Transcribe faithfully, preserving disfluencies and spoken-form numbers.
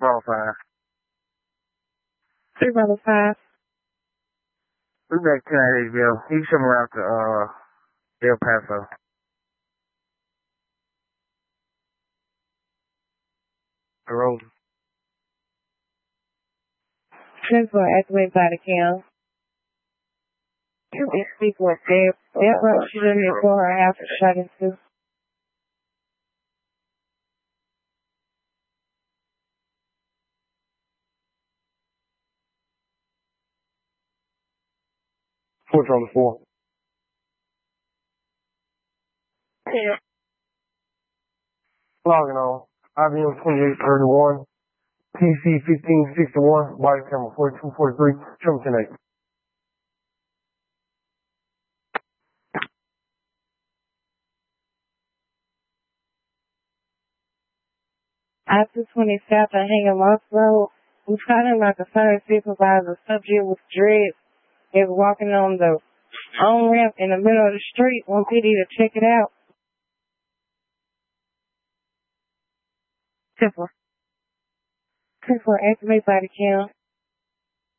Bravo five. Three Bravo five. We back ten at Edgeville. He should come around to uh El Paso. Road. ten four, activate body cam. Two S P four dead. Dead road, she's in here for her house shot into. Four on the four. Yeah. Logging on. I B M twenty-eight thirty-one. P C fifteen sixty-one. Body camera forty-two forty-three. Triple ten eight. I two twenty South and Hanger Moss Road. We found him like a third supervisor. Subject with dreads. He was walking on the on ramp in the middle of the street. Want P D to check it out. ten four. ten four, activate body cam.